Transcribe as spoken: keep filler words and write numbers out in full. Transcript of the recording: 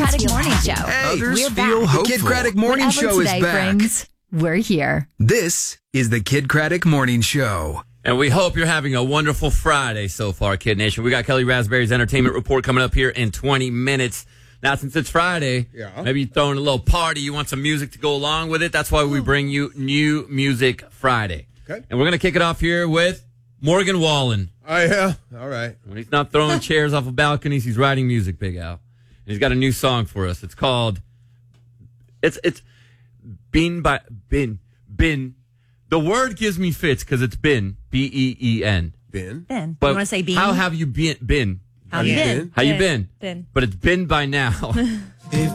Craddock Morning Show. Hey, Others we're feel back. hopeful. The Kid Craddock Morning Whatever Show is today back. brings, we're here. This is the Kid Craddock Morning Show. And we hope you're having a wonderful Friday so far, Kid Nation. We got Kelly Raspberry's Entertainment Report coming up here in twenty minutes. Now, since it's Friday, Yeah. maybe you're throwing a little party. You want some music to go along with it. That's why we bring you New Music Friday. Okay. And we're going to kick it off here with Morgan Wallen. Oh, yeah. All right. When he's not throwing chairs off of balconies, he's writing music, Big Al. And he's got a new song for us. It's called, it's, it's, Bin by, Bin, Bin. The word gives me fits because it's been, B E E N. Ben. Ben. But you want to say bean? how have you been? been? How you been? How you been? Been. But it's been by now.